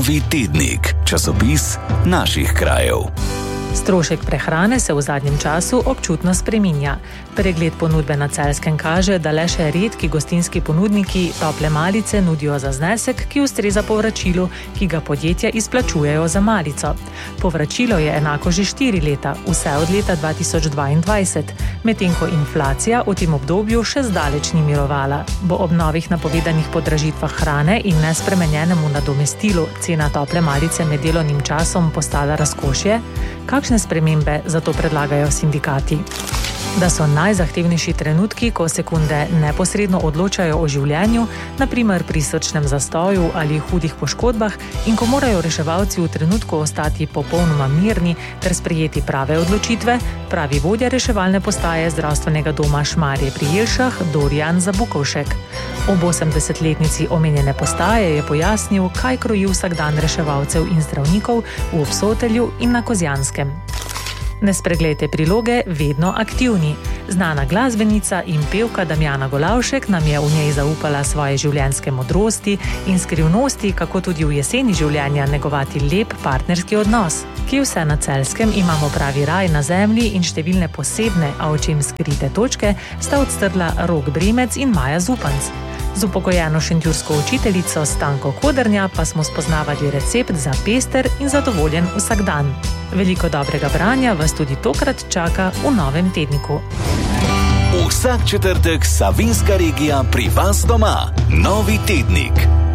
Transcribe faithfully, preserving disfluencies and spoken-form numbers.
Novi tednik, časopis naših krajev. Strošek prehrane se v zadnjem času občutno spreminja. Pregled ponudbe na Celjskem kaže, da le še redki gostinski ponudniki tople malice nudijo za znesek, ki ustreza povračilu, ki ga podjetja izplačujejo za malico. Povračilo je enako že štiri leta, vse od leta dva tisoč dvaindvajset, medtem ko inflacija v tem obdobju še zdaleč ni mirovala. Bo ob novih napovedanih podražitvah hrane in nespremenjenemu nadomestilu cena tople malice med delovnim časom postala razkošje? Kakšne spremembe zato predlagajo sindikati? Da so najzahtevnejši trenutki, ko sekunde neposredno odločajo o življenju, na primer pri srčnem zastoju ali hudih poškodbah, in ko morajo reševalci v trenutku ostati popolnoma mirni ter sprejeti prave odločitve, pravi vodja reševalne postaje zdravstvenega doma Šmarje pri Jelšah Dorijan Zabukovšek. Ob osemdesetletnici omenjene postaje je pojasnil, kaj kroji vsakdan reševalcev in zdravnikov v Obsotelju in na Kozjanskem. Ne spreglejte priloge Vedno aktivni. Znana glasbenica in pevka Damjana Golavšek nam je v njej zaupala svoje življenjske modrosti in skrivnosti, kako tudi v jeseni življenja negovati lep partnerski odnos. Kje vse na Celjskem imamo pravi raj na zemlji in številne posebne, a očem skrite točke, sta odstrla Rok Bremec in Maja Zupanc. Z upokojeno šentjursko učiteljico Stanko Kodrnja pa smo spoznavali recept za pester in zadovoljen vsakdan. Veliko dobrega branja vas tudi tokrat čaka v novem tedniku. Vsak četrtek Savinjska regija pri vas doma. Novi tednik.